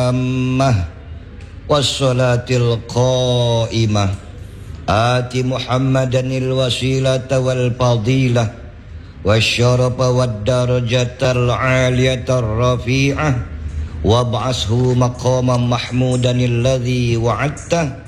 التامة والصلاة القائمة آت محمدا الوسيلة والفضيلة والشرف والدرجة العالية الرفيعة وابعثه مقاما محمودا الذي وعدته